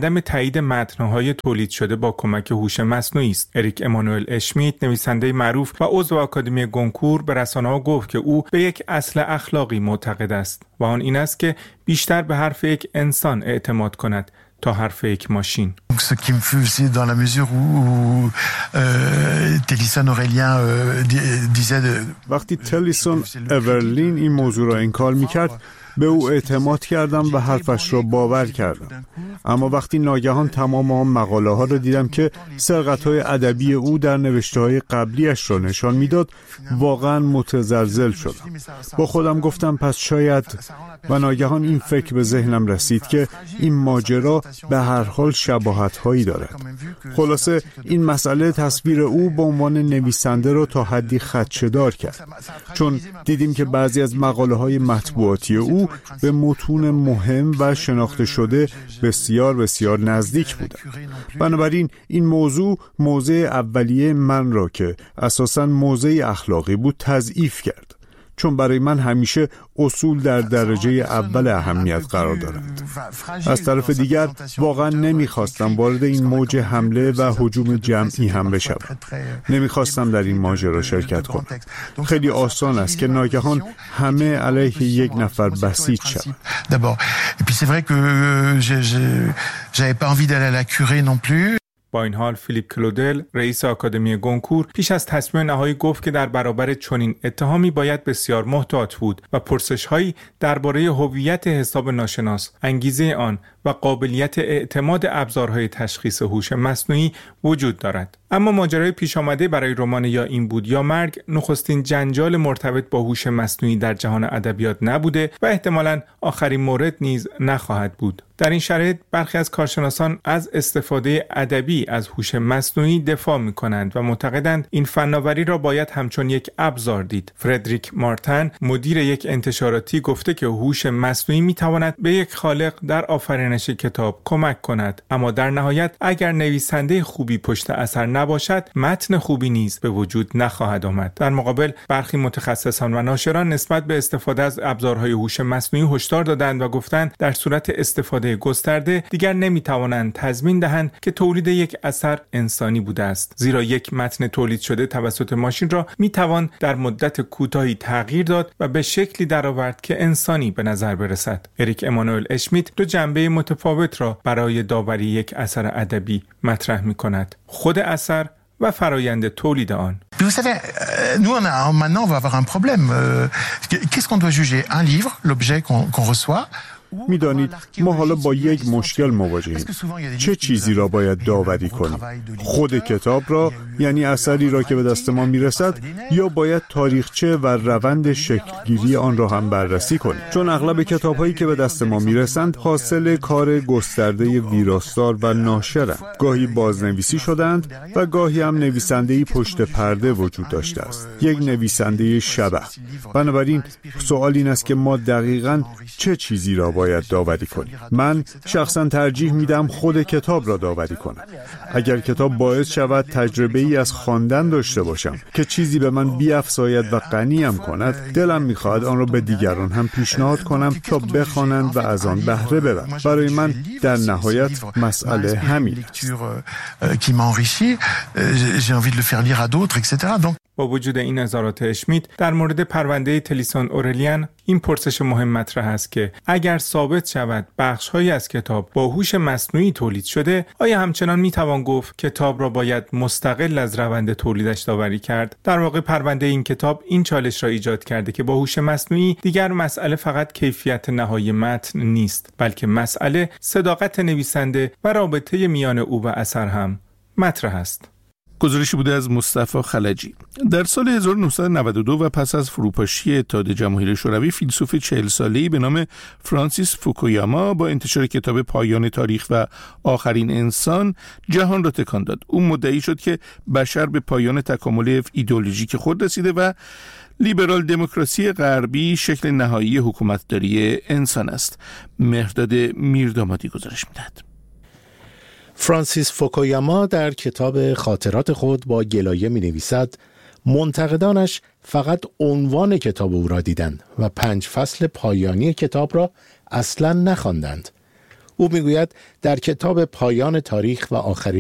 عدم تایید متن‌های تولید شده با کمک هوش مصنوعی است. اریک امانوئل اشمیت، نویسنده معروف و عضو آکادمی گونکور، به رسانه‌ها گفت که او به یک اصل اخلاقی معتقد است و آن این است که بیشتر به حرف یک انسان اعتماد کند تا حرف یک ماشین. Ce qui me fut aussi dans la mesure où Tennyson Aurélien disait وقتی تلیسون اورلین این موضوع را انکار می‌کرد به او اعتماد کردم و حرفش را باور کردم. اما وقتی ناگهان تمام آن مقاله ها را دیدم که سرقت‌های ادبی او در نوشته‌های قبلیش را نشان میداد، واقعا متزلزل شدم. با خودم گفتم پس شاید، و ناگهان این فکر به ذهنم رسید که این ماجرا به هر حال شباهت‌هایی دارد. خلاصه این مسئله تصویر او به عنوان نویسنده را تا حدی خدشه‌دار کرد، چون دیدیم که بعضی از مقاله‌های مطبوعاتی او به متون مهم و شناخته شده بسیار بسیار نزدیک بودند. بنابراین این موضوع اولیه من را که اساساً موضع اخلاقی بود تضعیف کرد، چون برای من همیشه اصول در درجه اول اهمیت قرار دارند. از طرف دیگر واقعا نمیخواستم وارد این موج حمله و هجوم جمعی هم بشوم. نمیخواستم در این ماجرا شرکت کنم. خیلی آسان است که ناگهان همه علیه یک نفر بسیج شوند. با این حال فیلیپ کلودل، رئیس آکادمی گونکور، پیش از تصمیم نهایی گفت که در برابر چنین اتهامی باید بسیار محتاط بود و پرسش‌هایی درباره هویت حساب ناشناس، انگیزه آن و قابلیت اعتماد ابزارهای تشخیص هوش مصنوعی وجود دارد. اما ماجرای پیش آمده برای رمان یا این بود یا مرگ نخستین جنجال مرتبط با هوش مصنوعی در جهان ادبیات نبوده و احتمالاً آخرین مورد نیز نخواهد بود. در این شرایط برخی از کارشناسان از استفاده ادبی از هوش مصنوعی دفاع می‌کنند و معتقدند این فناوری را باید همچون یک ابزار دید. فردریک مارتن، مدیر یک انتشاراتی، گفته که هوش مصنوعی می‌تواند به یک خالق در آفرینش کتاب کمک کند، اما در نهایت اگر نویسنده خوبی پشت اثر نباشد، متن خوبی نیز به وجود نخواهد آمد. در مقابل برخی متخصصان و ناشران نسبت به استفاده از ابزارهای هوش مصنوعی هشدار دادند و گفتند در صورت استفاده گسترده دیگر نمیتوانند تضمین دهند که تولید یک اثر انسانی بوده است، زیرا یک متن تولید شده توسط ماشین را میتوان در مدت کوتاهی تغییر داد و به شکلی درآورد که انسانی به نظر برسد. اریک امانوئل اشمیت دو جنبه متفاوت را برای داوری یک اثر ادبی مطرح می‌کند: خود اثر و فرایند تولید آن. Vous savez, nous maintenant on va avoir un problème. Qu'est-ce qu'on doit juger? Un livre, l'objet qu'on reçoit? میدانید ما حالا با یک مشکل مواجهیم. چه چیزی را باید داوری کنیم؟ خود کتاب را، یعنی اثری را که به دست ما میرسد، یا باید تاریخچه و روند شکلگیری آن را هم بررسی کنیم؟ چون اغلب کتاب‌هایی که به دست ما میرسند حاصل کار گسترده ویراستار و ناشرند. گاهی بازنویسی شدند و گاهی هم نویسنده‌ای پشت پرده وجود داشته است، یک نویسنده شبح. بنابراین سوال این است که ما دقیقاً چه چیزی را باید داوری کنیم. من شخصا ترجیح میدم خود کتاب را داوری کنم. اگر کتاب باعث شود تجربه‌ای از خواندن داشته باشم که چیزی به من بیفزاید و غنیم کند، دلم می‌خواهد آن را به دیگران هم پیشنهاد کنم تا بخوانند و از آن بهره ببرند. برای من در نهایت مسئله همین است. با وجود این نظرات اشمیت در مورد پرونده تلیسون اورلیان، این پرسش مهم مطرح است که اگر ثابت شود بخش‌هایی از کتاب با هوش مصنوعی تولید شده، آیا همچنان میتوان گفت کتاب را باید مستقل از روند تولیدش داوری کرد؟ در واقع پرونده این کتاب این چالش را ایجاد کرده که با هوش مصنوعی دیگر مسئله فقط کیفیت نهایی متن نیست، بلکه مسئله صداقت نویسنده و رابطه میان او و اثر هم مطرح است. گزارشی بوده از مصطفی خلجی. در سال 1992 و پس از فروپاشی اتحاد جماهیر شوروی، فیلسوف 40 ساله‌ای به نام فرانسیس فوکویاما با انتشار کتاب پایان تاریخ و آخرین انسان جهان را تکان داد. او مدعی شد که بشر به پایان تکامل ایدئولوژیک خود رسیده و لیبرال دموکراسی غربی شکل نهایی حکومتداری انسان است. مهرداد میردامادی گزارش می‌دهد. فرانسیس فوکویاما در کتاب خاطرات خود با گلایه می‌نویسد منتقدانش فقط عنوان کتاب او را دیدند و 5 فصل پایانی کتاب را اصلاً نخواندند. او میگوید در کتاب پایان تاریخ و آخرین